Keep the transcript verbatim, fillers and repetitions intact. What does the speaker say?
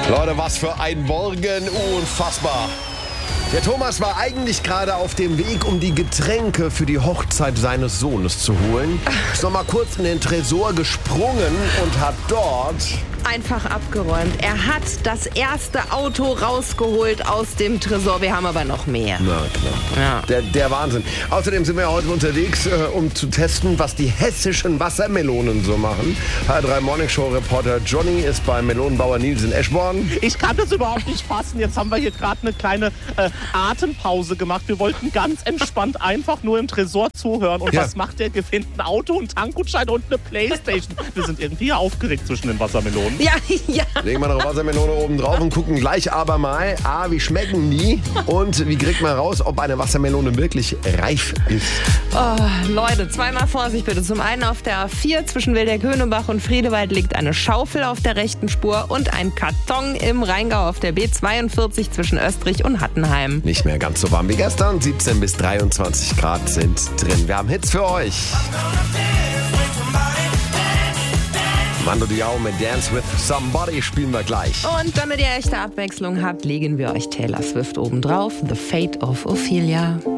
Leute, was für ein Morgen, unfassbar. Der Thomas war eigentlich gerade auf dem Weg, um die Getränke für die Hochzeit seines Sohnes zu holen. Ist noch mal kurz in den Tresor gesprungen und hat dort... einfach abgeräumt. Er hat das erste Auto rausgeholt aus dem Tresor. Wir haben aber noch mehr. Na klar. Ja. Der, der Wahnsinn. Außerdem sind wir heute unterwegs, äh, um zu testen, was die hessischen Wassermelonen so machen. H drei Morning Show Reporter Johnny ist beim Melonenbauer Nils in Eschborn. Ich kann das überhaupt nicht fassen. Jetzt haben wir hier gerade eine kleine äh, Atempause gemacht. Wir wollten ganz entspannt einfach nur im Tresor zuhören. Und Ja. was macht der? Gewinnt ein Auto, ein Tankgutschein und eine Playstation. Wir sind irgendwie aufgeregt zwischen den Wassermelonen. Ja, ja. Legen wir noch eine Wassermelone oben drauf und gucken gleich aber mal, A, wie schmecken die und wie kriegt man raus, ob eine Wassermelone wirklich reif ist. Oh, Leute, zweimal Vorsicht bitte. Zum einen auf der A vier zwischen Wildeck-Höhnebach und Friedewald liegt eine Schaufel auf der rechten Spur und ein Karton im Rheingau auf der B zweiundvierzig zwischen Österreich und Hattenheim. Nicht mehr ganz so warm wie gestern, siebzehn bis dreiundzwanzig Grad sind drin. Wir haben Hits für euch. Mando Diao mit Dance with Somebody spielen wir gleich. Und damit ihr echte Abwechslung habt, legen wir euch Taylor Swift obendrauf. The Fate of Ophelia.